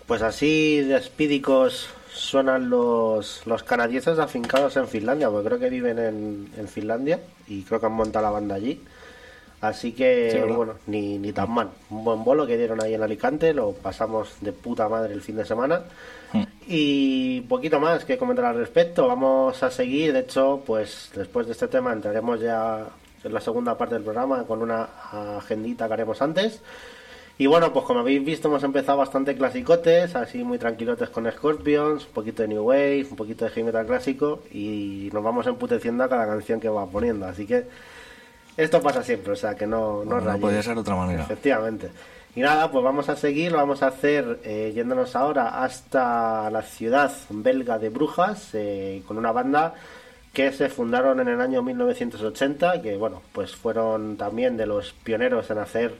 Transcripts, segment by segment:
Pues así de espídicos suenan los canadienses afincados en Finlandia, porque creo que viven en Finlandia y creo que han montado la banda allí. Así Sí, que, ¿verdad? bueno, ni tan mal. Un buen bolo que dieron ahí en Alicante, lo pasamos de puta madre el fin de semana. Mm. Y poquito más que comentar al respecto. Vamos a seguir, de hecho, pues después de este tema entraremos ya en la segunda parte del programa con una agendita que haremos antes. Y bueno, pues como habéis visto hemos empezado bastante clasicotes, así muy tranquilotes con Scorpions, un poquito de New Wave, un poquito de heavy metal clásico y nos vamos emputeciendo a cada canción que va poniendo. Así que esto pasa siempre, o sea que no Como no rayéis. podía ser de otra manera. Efectivamente. Y nada, pues vamos a seguir, lo vamos a hacer yéndonos ahora hasta la ciudad belga de Brujas, con una banda que se fundaron en el año 1980, que bueno, pues fueron también de los pioneros en hacer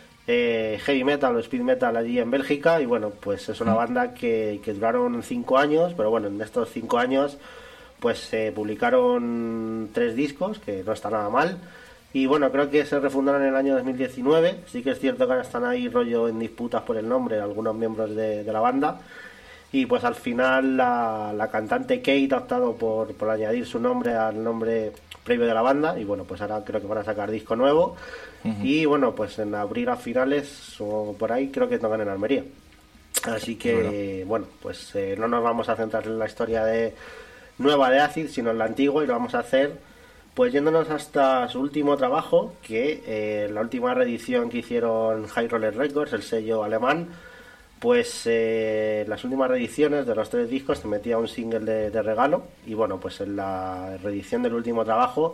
heavy metal o speed metal allí en Bélgica. Y bueno, pues es una banda que duraron 5 años, pero bueno, en estos 5 años pues se publicaron 3 discos, que no está nada mal. Y bueno, creo que se refundaron en el año 2019. Sí que es cierto que ahora están ahí rollo en disputas por el nombre algunos miembros de la banda. Y pues al final la cantante Kate ha optado por añadir su nombre al nombre previo de la banda. Y bueno, pues ahora creo que van a sacar disco nuevo. Y bueno, pues en abril a finales o por ahí creo que tocan en Almería. Así que bueno, pues no nos vamos a centrar en la historia nueva de Acid, sino en la antigua, y lo vamos a hacer pues yéndonos hasta su último trabajo, que la última reedición que hicieron High Roller Records, el sello alemán, pues las últimas reediciones de los 3 discos te metía un single de regalo. Y bueno, pues en la reedición del último trabajo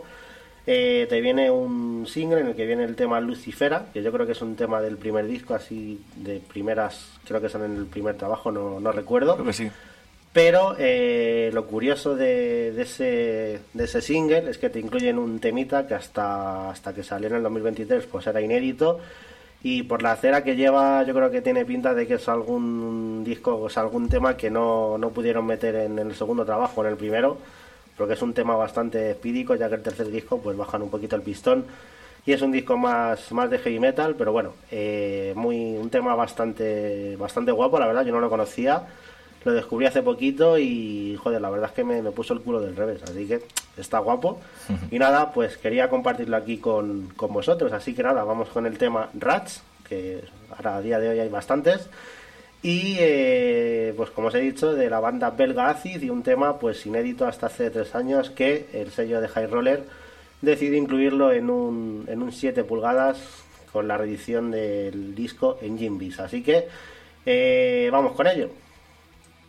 te viene un single en el que viene el tema Lucifera, que yo creo que es un tema del primer disco, así de primeras, creo que son en el primer trabajo, no recuerdo. Creo que sí. Pero lo curioso de ese single es que te incluyen un temita que hasta que salió en el 2023 pues era inédito, y por la cera que lleva yo creo que tiene pinta de que es algún disco, o sea, algún tema que no pudieron meter en el segundo trabajo, en el primero, porque es un tema bastante espídico, ya que el tercer disco pues bajan un poquito el pistón y es un disco más de heavy metal. Pero bueno, un tema bastante guapo, la verdad. Yo no lo conocía, lo descubrí hace poquito y joder, la verdad es que me puso el culo del revés, así que está guapo. Y nada, pues quería compartirlo aquí con vosotros, así que nada, vamos con el tema Rats, que ahora a día de hoy hay bastantes. Y pues como os he dicho, de la banda belga Acid, y un tema pues inédito hasta hace 3 años, que el sello de High Roller decidió incluirlo en un 7 pulgadas con la reedición del disco Engine Beats. Así que vamos con ello.